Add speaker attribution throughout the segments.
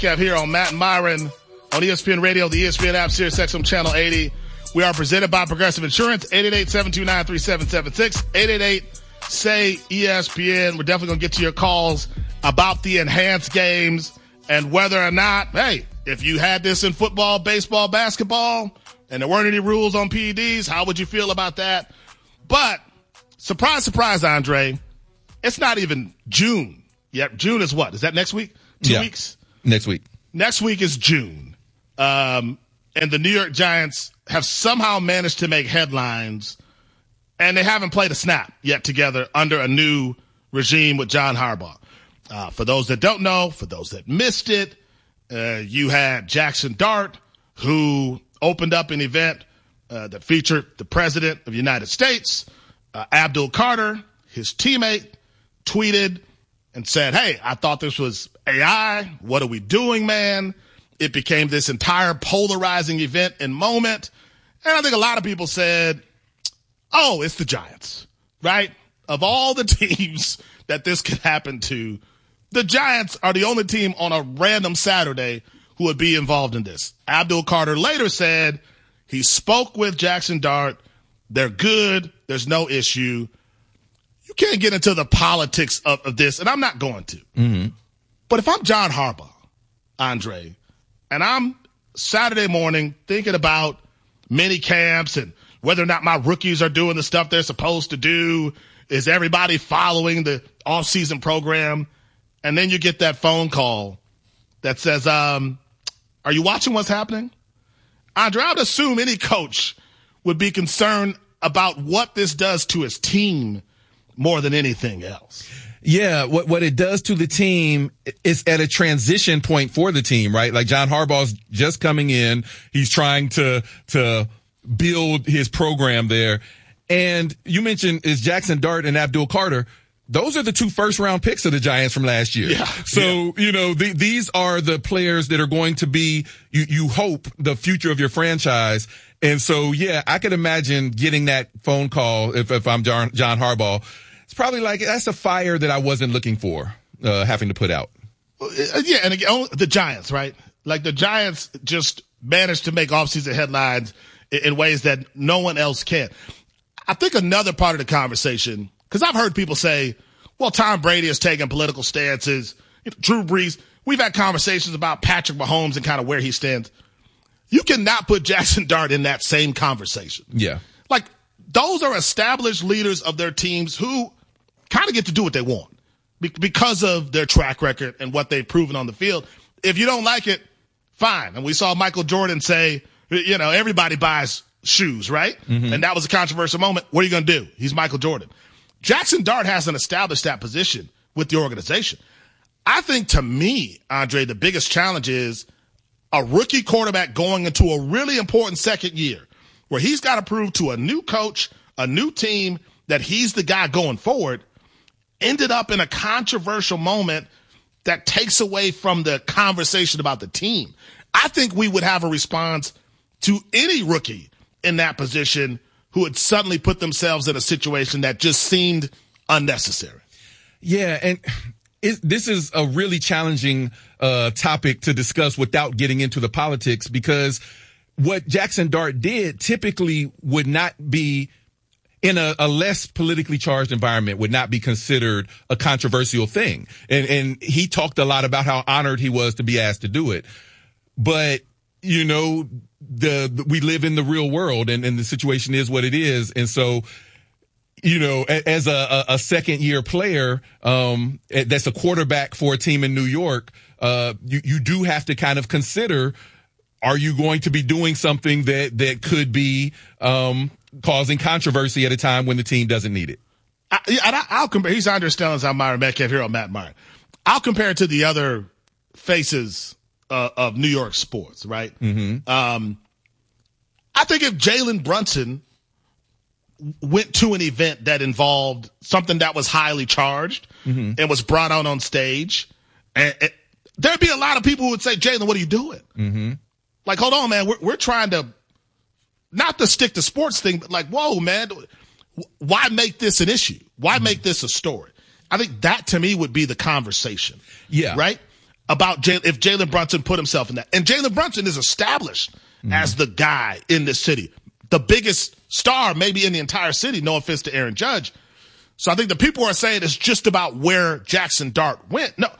Speaker 1: Kev here on Matt and Myron on ESPN Radio, the ESPN app, Sirius XM Channel 80. We are presented by Progressive Insurance, 888-729-3776, 888-SAY-ESPN. We're definitely going to get to your calls about the enhanced games and whether or not, hey, if you had this in football, baseball, basketball, and there weren't any rules on PEDs, how would you feel about that? But, surprise, surprise, Andre, it's not even June yet. June is what? Is that next week? 2 weeks?
Speaker 2: Next week.
Speaker 1: Next week is June. And the New York Giants have somehow managed to make headlines, and they haven't played a snap yet together under a new regime with John Harbaugh. For those that don't know, for those that missed it, you had Jackson Dart, who opened up an event that featured the President of the United States. Abdul Carter, his teammate, tweeted and said, hey, I thought this was AI. What are we doing, man? It became this entire polarizing event and moment. And I think a lot of people said, oh, it's the Giants, right? Of all the teams that this could happen to, the Giants are the only team on a random Saturday who would be involved in this. Abdul Carter later said he spoke with Jackson Dart. They're good. There's no issue. You can't get into the politics of this, and I'm not going to.
Speaker 2: Mm-hmm.
Speaker 1: But if I'm John Harbaugh, Andre, and I'm Saturday morning thinking about mini camps and whether or not my rookies are doing the stuff they're supposed to do, is everybody following the off-season program, and then you get that phone call that says, are you watching what's happening? Andre, I would assume any coach would be concerned about what this does to his team more than anything else.
Speaker 2: Yeah, what it does to the team is at a transition point for the team, right? Like John Harbaugh's just coming in. He's trying to build his program there. And you mentioned is Jackson Dart and Abdul Carter. Those are the 2 first-round picks of the Giants from last year.
Speaker 1: Yeah.
Speaker 2: So, you know, these are the players that are going to be, you hope, the future of your franchise. And so, yeah, I could imagine getting that phone call if I'm John Harbaugh. It's probably like, that's a fire that I wasn't looking for, having to put out.
Speaker 1: Yeah, and again, the Giants, right? Like the Giants just managed to make offseason headlines in ways that no one else can. I think another part of the conversation, because I've heard people say, well, Tom Brady is taking political stances. Drew Brees, we've had conversations about Patrick Mahomes and kind of where he stands. You cannot put Jackson Dart in that same conversation.
Speaker 2: Yeah.
Speaker 1: Like, those are established leaders of their teams who kind of get to do what they want because of their track record and what they've proven on the field. If you don't like it, fine. And we saw Michael Jordan say, you know, everybody buys shoes, right?
Speaker 2: Mm-hmm.
Speaker 1: And that was a controversial moment. What are you going to do? He's Michael Jordan. Jackson Dart hasn't established that position with the organization. I think, to me, Andre, the biggest challenge is a rookie quarterback going into a really important second year where he's got to prove to a new coach, a new team, that he's the guy going forward, ended up in a controversial moment that takes away from the conversation about the team. I think we would have a response to any rookie in that position who had suddenly put themselves in a situation that just seemed unnecessary.
Speaker 2: Yeah, and this is a really challenging topic to discuss without getting into the politics, because what Jackson Dart did typically would not be, in a less politically charged environment, would not be considered a controversial thing. And he talked a lot about how honored he was to be asked to do it. But, you know, we live in the real world, and the situation is what it is. And so, you know, as a second year player, that's a quarterback for a team in New York, you do have to kind of consider, are you going to be doing something that could be, causing controversy at a time when the team doesn't need it?
Speaker 1: I'll compare. He's Andre Stellings. I'm Myron Metcalf here on Matt Myron. I'll compare it to the other faces of New York sports, right?
Speaker 2: Mm-hmm.
Speaker 1: I think if Jalen Brunson went to an event that involved something that was highly charged
Speaker 2: mm-hmm.
Speaker 1: and was brought out on stage, and there'd be a lot of people who would say, Jalen, what are you doing?
Speaker 2: Mm-hmm.
Speaker 1: Like, hold on, man. We're trying to, not to stick to sports thing, but like, whoa, man, why make this an issue? Why make this a story? I think that, to me, would be the conversation.
Speaker 2: Yeah.
Speaker 1: Right? about if Jalen Brunson put himself in that. And Jalen Brunson is established as the guy in this city, the biggest star maybe in the entire city, no offense to Aaron Judge. So I think the people are saying it's just about where Jackson Dart went. No,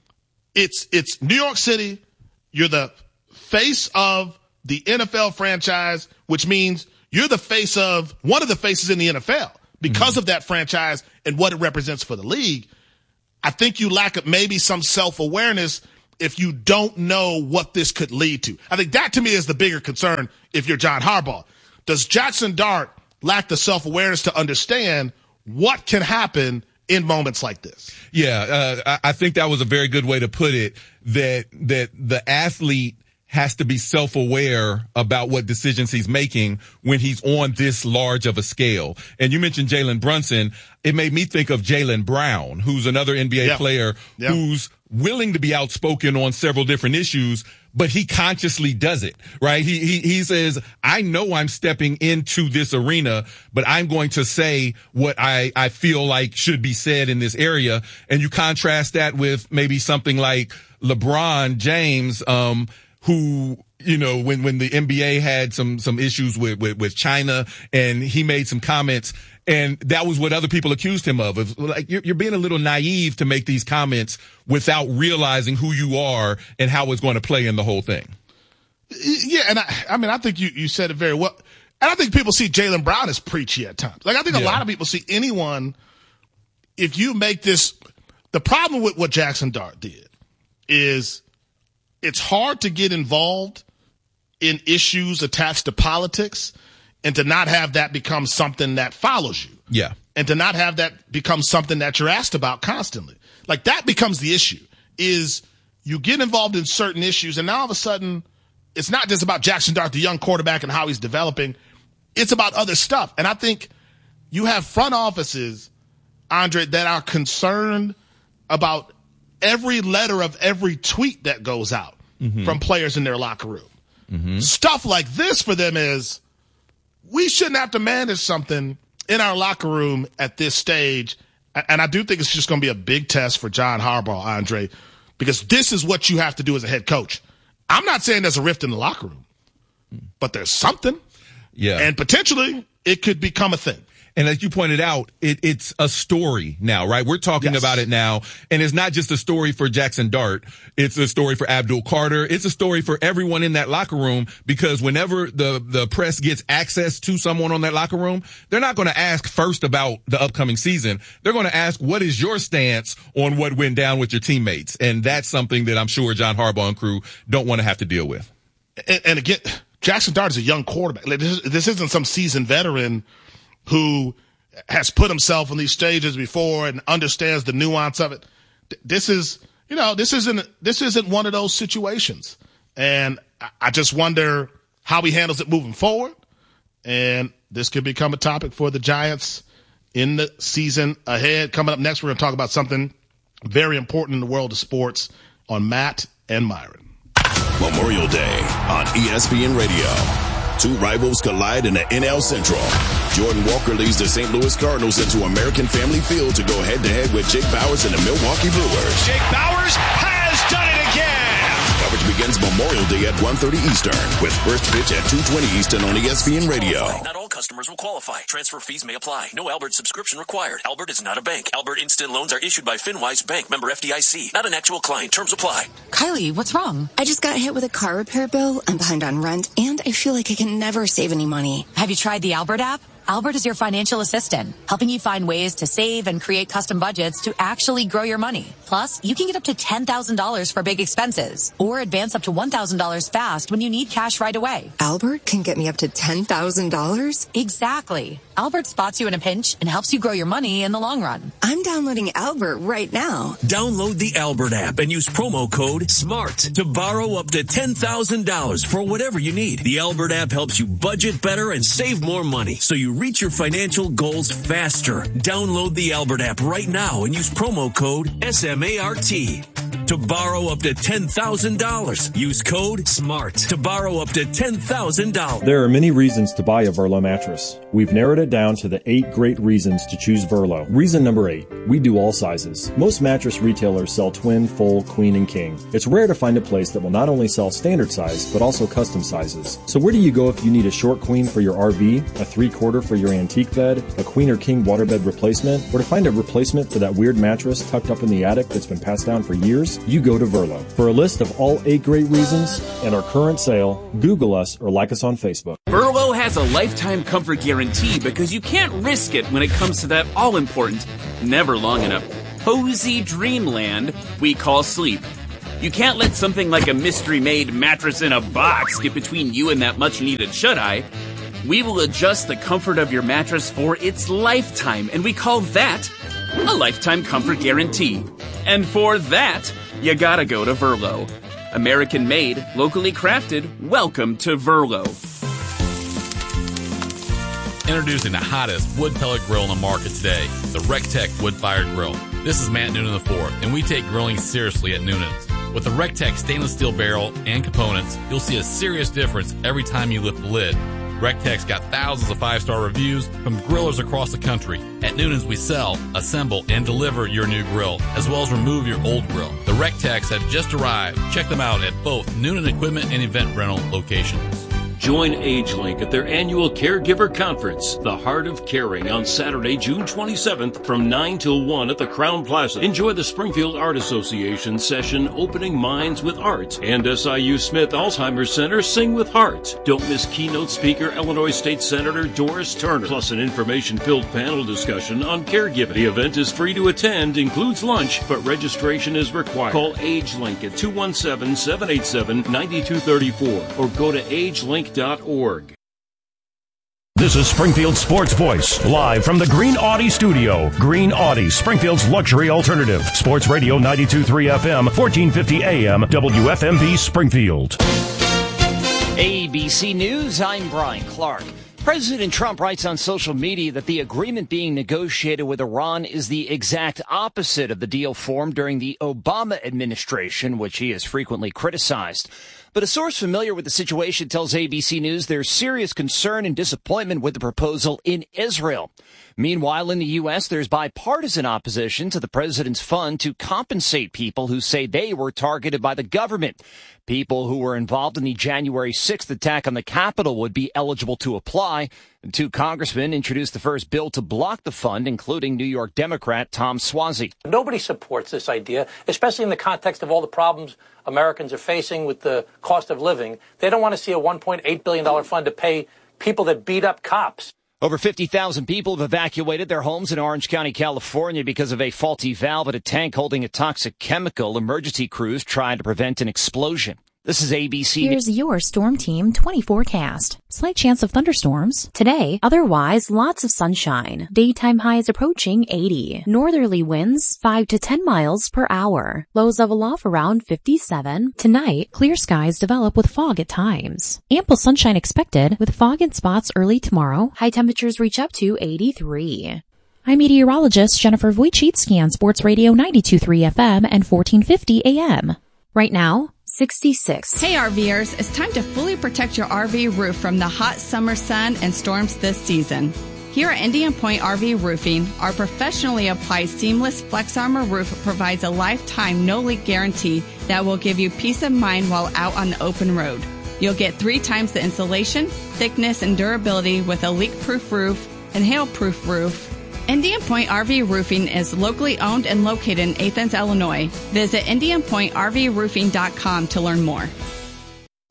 Speaker 1: it's New York City. You're the face of the NFL franchise, which means you're the face of one of the faces in the NFL because of that franchise and what it represents for the league. I think you lack maybe some self-awareness if you don't know what this could lead to. I think that to me is the bigger concern if you're John Harbaugh. Does Jackson Dart lack the self-awareness to understand what can happen in moments like this?
Speaker 2: Yeah, I think that was a very good way to put it, that the athlete has to be self-aware about what decisions he's making when he's on this large of a scale. And you mentioned Jalen Brunson. It made me think of Jaylen Brown, who's another NBA player who's willing to be outspoken on several different issues, but he consciously does it, right? He says, I know I'm stepping into this arena, but I'm going to say what I feel like should be said in this area. And you contrast that with maybe something like LeBron James, who, you know, when the NBA had some issues with China, and he made some comments, and that was what other people accused him of like, you're being a little naive to make these comments without realizing who you are and how it's going to play in the whole thing.
Speaker 1: Yeah. And I mean, I think you said it very well. And I think people see Jaylen Brown as preachy at times. Like, I think a lot of people see anyone, if you make this, the problem with what Jackson Dart did is it's hard to get involved in issues attached to politics and to not have that become something that follows you.
Speaker 2: Yeah.
Speaker 1: And to not have that become something that you're asked about constantly. Like, that becomes the issue, is you get involved in certain issues, and now all of a sudden it's not just about Jackson Dart, the young quarterback, and how he's developing. It's about other stuff. And I think you have front offices, Andre, that are concerned about every letter of every tweet that goes out from players in their locker room. Stuff like this for them is, we shouldn't have to manage something in our locker room at this stage. And I do think it's just going to be a big test for John Harbaugh, Andre, because this is what you have to do as a head coach. I'm not saying there's a rift in the locker room, but there's something.
Speaker 2: Yeah.
Speaker 1: And potentially it could become a thing.
Speaker 2: And as you pointed out, it's a story now, right? We're talking about it now. And it's not just a story for Jackson Dart. It's a story for Abdul Carter. It's a story for everyone in that locker room, because whenever the press gets access to someone on that locker room, they're not going to ask first about the upcoming season. They're going to ask, what is your stance on what went down with your teammates? And that's something that I'm sure John Harbaugh and crew don't want to have to deal with.
Speaker 1: And again, Jackson Dart is a young quarterback. Like, this isn't some seasoned veteran who has put himself on these stages before and understands the nuance of it. This is, this isn't one of those situations. And I just wonder how he handles it moving forward. And this could become a topic for the Giants in the season ahead. Coming up next, we're going to talk about something very important in the world of sports on Matt and Myron.
Speaker 3: Memorial Day on ESPN Radio. Two rivals collide in the NL Central. Jordan Walker leads the St. Louis Cardinals into American Family Field to go head-to-head with Jake Bauers and the Milwaukee Brewers.
Speaker 4: Jake Bauers has done it again!
Speaker 3: Coverage begins Memorial Day at 1:30 Eastern, with first pitch at 2:20 Eastern on ESPN Radio.
Speaker 5: Not all customers will qualify. Transfer fees may apply. No Albert subscription required. Albert is not a bank. Albert Instant Loans are issued by FinWise Bank, member FDIC. Not an actual client. Terms apply.
Speaker 6: Kylie, what's wrong? I just got hit with a car repair bill. I'm behind on rent, and I feel like I can never save any money.
Speaker 7: Have you tried the Albert app? Albert is your financial assistant, helping you find ways to save and create custom budgets to actually grow your money. Plus, you can get up to $10,000 for big expenses, or advance up to $1,000 fast when you need cash right away.
Speaker 6: Albert can get me up to $10,000?
Speaker 7: Exactly. Albert spots you in a pinch and helps you grow your money in the long run.
Speaker 6: I'm downloading Albert right now.
Speaker 5: Download the Albert app and use promo code SMART to borrow up to $10,000 for whatever you need. The Albert app helps you budget better and save more money, so you reach your financial goals faster. Download the Albert app right now and use promo code SMART. to borrow up to $10,000. Use code SMART to borrow up to $10,000.
Speaker 8: There are many reasons to buy a Verlo mattress. We've narrowed it down to the 8 great reasons to choose Verlo. Reason number 8, we do all sizes. Most mattress retailers sell twin, full, queen, and king. It's rare to find a place that will not only sell standard size, but also custom sizes. So where do you go if you need a short queen for your RV, a 3/4 for your antique bed, a queen or king waterbed replacement, or to find a replacement for that weird mattress tucked up in the attic that's been passed down for years? You go to Verlo. For a list of all 8 great reasons and our current sale, Google us or like us on Facebook.
Speaker 9: Verlo has a lifetime comfort guarantee because you can't risk it when it comes to that all-important, never long enough, cozy dreamland we call sleep. You can't let something like a mystery-made mattress in a box get between you and that much-needed shut-eye. We will adjust the comfort of your mattress for its lifetime, and we call that a lifetime comfort guarantee. And for that, you gotta go to Verlo. American-made, locally crafted, welcome to Verlo.
Speaker 10: Introducing the hottest wood pellet grill on the market today, the RecTech wood-fired grill. This is Matt Noonan IV, and we take grilling seriously at Noonan's. With the RecTech stainless steel barrel and components, you'll see a serious difference every time you lift the lid. RecTech's got thousands of 5-star reviews from grillers across the country. At Noonan's, we sell, assemble, and deliver your new grill, as well as remove your old grill. The RecTechs have just arrived. Check them out at both Noonan Equipment and Event Rental locations.
Speaker 11: Join AgeLink at their annual Caregiver Conference, The Heart of Caring, on Saturday, June 27th from 9 till 1 at the Crown Plaza. Enjoy the Springfield Art Association session, Opening Minds with Art, and SIU Smith Alzheimer's Center, Sing with Heart. Don't miss keynote speaker Illinois State Senator Doris Turner, plus an information-filled panel discussion on caregiving. The event is free to attend, includes lunch, but registration is required. Call AgeLink at 217-787-9234 or go to agelink.org.
Speaker 12: This is Springfield Sports Voice, live from the Green Audi studio. Green Audi, Springfield's luxury alternative. Sports Radio 92.3 FM, 1450 AM, WFMV Springfield.
Speaker 13: ABC News, I'm Brian Clark. President Trump writes on social media that the agreement being negotiated with Iran is the exact opposite of the deal formed during the Obama administration, which he has frequently criticized. But a source familiar with the situation tells ABC News there's serious concern and disappointment with the proposal in Israel. Meanwhile, in the U.S., there's bipartisan opposition to the president's fund to compensate people who say they were targeted by the government. People who were involved in the January 6th attack on the Capitol would be eligible to apply. And 2 congressmen introduced the first bill to block the fund, including New York Democrat Tom Suozzi.
Speaker 14: Nobody supports this idea, especially in the context of all the problems Americans are facing with the cost of living. They don't want to see a $1.8 billion fund to pay people that beat up cops.
Speaker 13: Over 50,000 people have evacuated their homes in Orange County, California because of a faulty valve at a tank holding a toxic chemical. Emergency crews trying to prevent an explosion. This is ABC.
Speaker 15: Here's your Storm Team 20 forecast. Slight chance of thunderstorms. Today, otherwise lots of sunshine. Daytime highs approaching 80. Northerly winds 5 to 10 miles per hour. Lows level off around 57. Tonight, clear skies develop with fog at times. Ample sunshine expected with fog in spots early tomorrow. High temperatures reach up to 83. I'm meteorologist Jennifer Wojcicki on Sports Radio 92.3 FM and 1450 AM. Right now, 66.
Speaker 16: Hey RVers, it's time to fully protect your RV roof from the hot summer sun and storms this season. Here at Indian Point RV Roofing, our professionally applied seamless Flex Armor roof provides a lifetime no-leak guarantee that will give you peace of mind while out on the open road. You'll get 3 times the insulation, thickness, and durability with a leak-proof roof and hail-proof roof. Indian Point RV Roofing is locally owned and located in Athens, Illinois. Visit IndianPointRVRoofing.com to learn more.